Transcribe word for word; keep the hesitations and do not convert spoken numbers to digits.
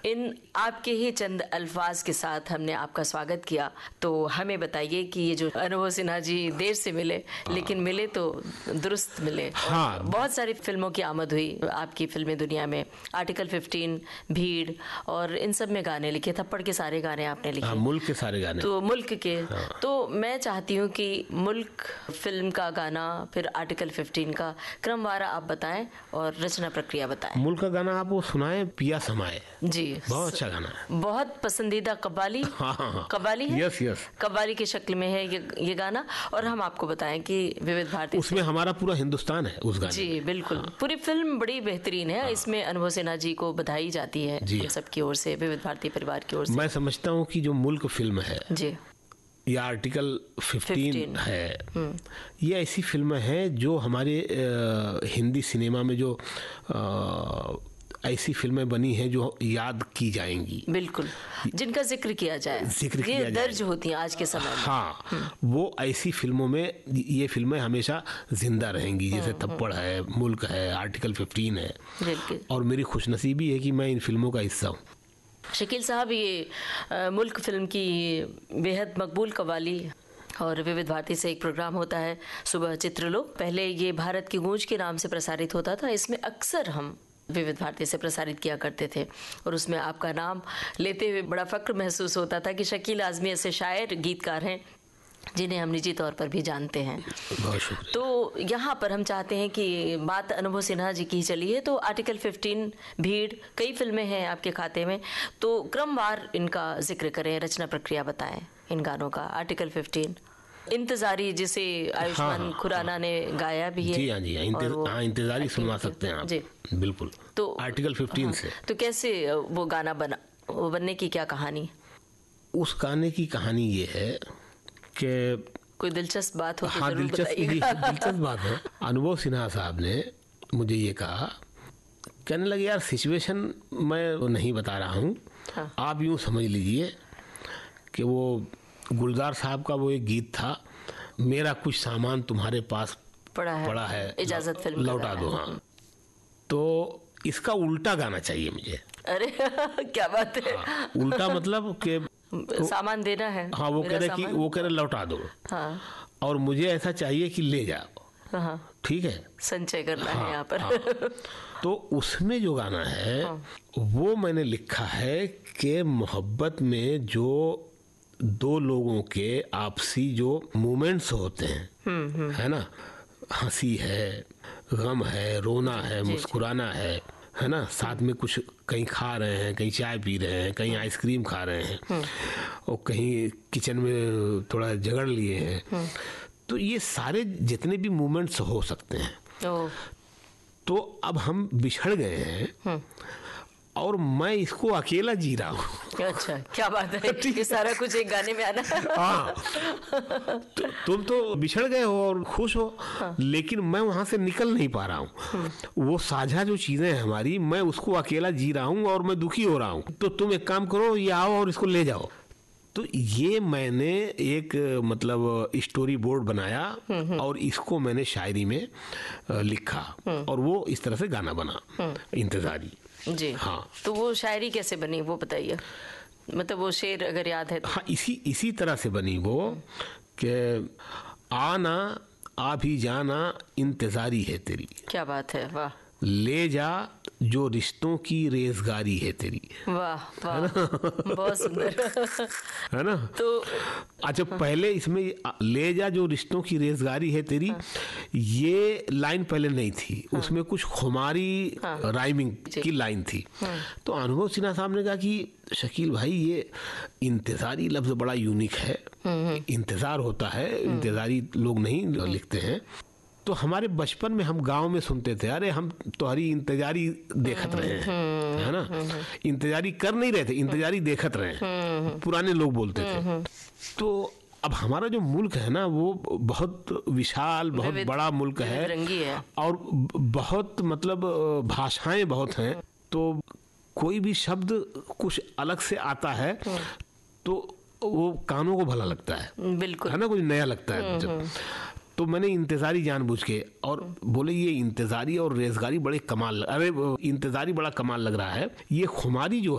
इन आपके ही चंद अल्फाज के साथ हमने आपका स्वागत किया, तो हमें बताइए कि ये जो अनुभव सिन्हा जी देर से मिले, हाँ। लेकिन मिले तो दुरुस्त मिले। हाँ। बहुत सारी फिल्मों की आमद हुई आपकी फिल्मी दुनिया में, आर्टिकल फिफ्टीन, भीड़ और इन सब में गाने लिखे, थप्पड़ के सारे गाने आपने लिखे। हाँ, मुल्क के सारे गाने। तो मुल्क के, हाँ। तो मैं चाहती हूँ कि मुल्क फिल्म का गाना, फिर आर्टिकल फिफ्टीन का क्रमवार आप बताएं और रचना प्रक्रिया बताएं। मुल्क का गाना आप वो सुनाए, पिया समाए। जी, बहुत अच्छा गाना है, बहुत पसंदीदा कव्वाली। हाँ, हाँ। कव्वाली है, यस यस, कव्वाली की शक्ल में है ये ये गाना। और हम आपको बताएं कि विविध भारती उसमें हमारा पूरा हिंदुस्तान है उस गाने। जी बिल्कुल, हाँ। पूरी फिल्म बड़ी बेहतरीन है, हाँ। इसमें अनुभव सिन्हा जी को बधाई जाती है हम सब की ओर से, विविध भारती परिवार की ओर से। मैं समझता हूँ कि जो मुल्क फिल्म है जी, या आर्टिकल फिफ्टीन है, ये ऐसी फिल्म है जो हमारे आ, हिंदी सिनेमा में जो आ, ऐसी फिल्में बनी हैं जो याद की जाएंगी, बिल्कुल, जिनका जिक्र किया जाए, जिक्र किया जाए, दर्ज होती हैं आज के समय में। हाँ, वो ऐसी फिल्मों में ये फिल्में हमेशा जिंदा रहेंगी, जैसे थप्पड़ है, मुल्क है, आर्टिकल फिफ्टीन है, और मेरी खुशनसीबी है कि मैं इन फिल्मों का हिस्सा हूँ। शकील साहब, ये आ, मुल्क फिल्म की बेहद मकबूल कव्वाली, और विविध भारती से एक प्रोग्राम होता है सुबह चित्रलोक, पहले ये भारत की गूंज के नाम से प्रसारित होता था, इसमें अक्सर हम विविध भारती से प्रसारित किया करते थे, और उसमें आपका नाम लेते हुए बड़ा फक्र महसूस होता था कि शकील आज़मी ऐसे शायर, गीतकार हैं जिन्हें हम निजी तौर पर भी जानते हैं। तो यहाँ पर हम चाहते हैं कि बात अनुभव सिन्हा जी की चली है, तो आर्टिकल फिफ्टीन, भीड़, कई फिल्में हैं आपके खाते में, तो क्रमवार इनका जिक्र करें, रचना प्रक्रिया बताएं इन गानों का। आर्टिकल फिफ्टीन, इंतजारी, जिसे आयुष्मान हाँ, खुराना हाँ, ने गाया भी है। जी हाँ, जी हाँ, इंतज, हाँ, इंतजारी सुनवा सकते हैं आप जी, बिल्कुल। तो आर्टिकल फिफ्टीन हाँ, से तो कैसे वो गाना बना, वो बनने की क्या कहानी? उस गाने की कहानी ये है कि कोई दिलचस्प बात हो तो हाँ, दिलचस्प दिलचस्प बात है। अनुभव सिन्हा साहब ने मुझे ये कहा, कहने लगे यार सिचुएशन मैं नहीं बता रहा हूँ, हाँ। आप यूँ समझ लीजिए कि वो गुलजार साहब का वो एक गीत था, मेरा कुछ सामान तुम्हारे पास पड़ा है, पड़ा है, इजाजत फिल्म लौटा दो। हाँ, तो इसका उल्टा गाना चाहिए मुझे। अरे क्या बात है। हाँ, उल्टा मतलब कि सामान देना है। हाँ, वो कह रहे कि वो कह रहे लौटा दो, हाँ। और मुझे ऐसा चाहिए कि ले जाओ, हाँ। ठीक है, संचय करना हाँ, है यहाँ पर। हाँ। तो उसमें जो गाना है हाँ। वो मैंने लिखा है कि मोहब्बत में जो दो लोगों के आपसी जो मोमेंट्स होते हैं, है ना, हंसी है, गम है, रोना है, मुस्कुराना है है ना, साथ में कुछ कहीं खा रहे हैं, कहीं चाय पी रहे हैं, कहीं आइसक्रीम खा रहे हैं, और कहीं किचन में थोड़ा झगड़ लिए हैं, तो ये सारे जितने भी मोमेंट्स हो सकते हैं, तो अब हम बिछड़ गए हैं और मैं इसको अकेला जी रहा हूँ। अच्छा, क्या बात है, ये सारा कुछ एक गाने में आना। हाँ, तो, तुम तो बिछड़ गए हो और खुश हो, हाँ। लेकिन मैं वहां से निकल नहीं पा रहा हूँ। वो साझा जो चीजें हैं हमारी, मैं उसको अकेला जी रहा हूँ और मैं दुखी हो रहा हूँ। तो तुम एक काम करो, ये आओ और इसको ले जाओ। तो ये मैंने एक मतलब स्टोरी बोर्ड बनाया और इसको मैंने शायरी में लिखा, और वो इस तरह से गाना बना, इंतजारी जी। हाँ, तो वो शायरी कैसे बनी वो बताइए, मतलब वो शेर अगर याद है तो। हाँ, इसी इसी तरह से बनी वो कि आना आ भी जाना इंतजारी है तेरी। क्या बात है, वाह। ले जा जो रिश्तों की रेजगारी है तेरी। वाह वाह, बहुत सुंदर है ना। तो अच्छा, पहले इसमें ले जा जो रिश्तों की रेजगारी है तेरी, हाँ। ये लाइन पहले नहीं थी, हाँ। उसमें कुछ खुमारी हाँ। राइमिंग की लाइन थी, हाँ। तो अनुभव सिन्हा साहब ने कहा कि शकील भाई ये इंतजारी लफ्ज बड़ा यूनिक है, इंतजार होता है, इंतजारी लोग नहीं लिखते हैं। तो हमारे बचपन में हम गांव में सुनते थे, अरे हम तुम्हारी इंतजारी देखत रहे हैं, है ना, इंतजारी कर नहीं रहे थे, इंतजारी देखत रहे हैं, पुराने लोग बोलते थे। तो अब हमारा जो मुल्क है ना, वो बहुत विशाल, बहुत बड़ा मुल्क है, और बहुत मतलब भाषाएं बहुत हैं, तो कोई भी शब्द कुछ अलग से आता है तो वो कानों को भला लगता है, बिल्कुल, है ना, कुछ नया लगता है जब। तो मैंने इंतजारी जानबूझ के, और बोले ये इंतजारी और रेजगारी बड़े कमाल, अरे इंतजारी बड़ा कमाल लग रहा है, ये खुमारी जो